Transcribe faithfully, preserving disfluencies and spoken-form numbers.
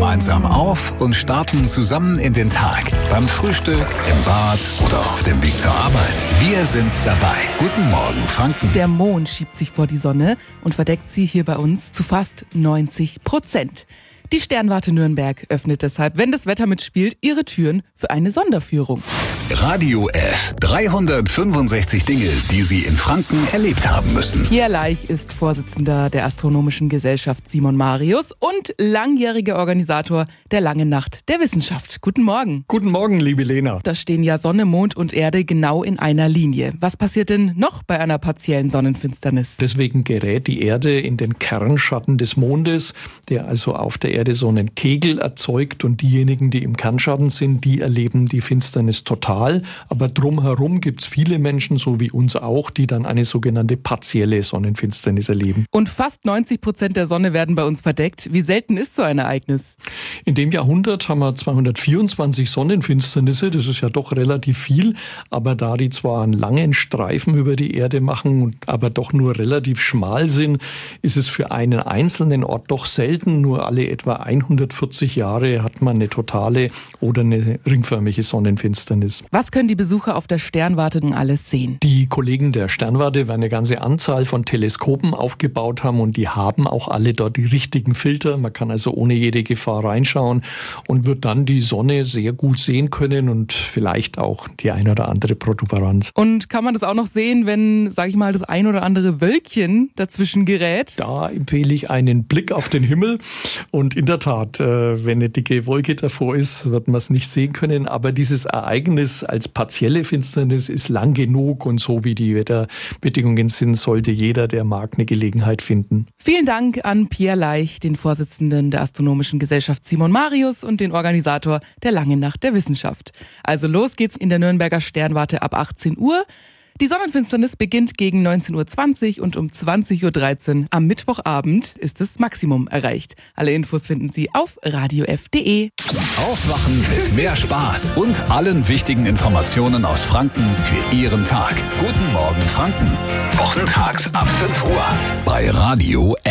gemeinsam auf und starten zusammen in den Tag. Beim Frühstück, im Bad oder auf dem Weg zur Arbeit. Wir sind dabei. Guten Morgen, Franken. Der Mond schiebt sich vor die Sonne und verdeckt sie hier bei uns zu fast neunzig Prozent. Die Sternwarte Nürnberg öffnet deshalb, wenn das Wetter mitspielt, ihre Türen für eine Sonderführung. Radio F. dreihundertfünfundsechzig Dinge, die Sie in Franken erlebt haben müssen. Pierre Leich ist Vorsitzender der Astronomischen Gesellschaft Simon Marius und langjähriger Organisator der Langen Nacht der Wissenschaft. Guten Morgen. Guten Morgen, liebe Lena. Da stehen ja Sonne, Mond und Erde genau in einer Linie. Was passiert denn noch bei einer partiellen Sonnenfinsternis? Deswegen gerät die Erde in den Kernschatten des Mondes, der also auf der Erde so einen Kegel erzeugt, und diejenigen, die im Kernschatten sind, die erleben die Finsternis total. Aber drumherum gibt es viele Menschen, so wie uns auch, die dann eine sogenannte partielle Sonnenfinsternis erleben. Und fast neunzig Prozent der Sonne werden bei uns verdeckt. Wie selten ist so ein Ereignis? In dem Jahrhundert haben wir zweihundertvierundzwanzig Sonnenfinsternisse, das ist ja doch relativ viel, aber da die zwar einen langen Streifen über die Erde machen, aber doch nur relativ schmal sind, ist es für einen einzelnen Ort doch selten. Nur alle etwa hundertvierzig Jahre hat man eine totale oder eine ringförmige Sonnenfinsternis. Was können die Besucher auf der Sternwarte denn alles sehen? Die Kollegen der Sternwarte werden eine ganze Anzahl von Teleskopen aufgebaut haben, und die haben auch alle dort die richtigen Filter. Man kann also ohne jede Gefahr reinschauen und wird dann die Sonne sehr gut sehen können und vielleicht auch die ein oder andere Protuberanz. Und kann man das auch noch sehen, wenn, sag ich mal, das ein oder andere Wölkchen dazwischen gerät? Da empfehle ich einen Blick auf den Himmel. Und in der Tat, wenn eine dicke Wolke davor ist, wird man es nicht sehen können. Aber dieses Ereignis als partielle Finsternis ist lang genug, und so wie die Wetterbedingungen sind, sollte jeder, der mag, eine Gelegenheit finden. Vielen Dank an Pierre Leich, den Vorsitzenden der Astronomischen Gesellschaft Simon Marius und den Organisator der Langen Nacht der Wissenschaft. Also los geht's in der Nürnberger Sternwarte ab achtzehn Uhr. Die Sonnenfinsternis beginnt gegen neunzehn Uhr zwanzig und um zwanzig Uhr dreizehn am Mittwochabend ist das Maximum erreicht. Alle Infos finden Sie auf radio f punkt de. Aufwachen mit mehr Spaß und allen wichtigen Informationen aus Franken für Ihren Tag. Guten Morgen, Franken. Wochentags ab fünf Uhr bei Radio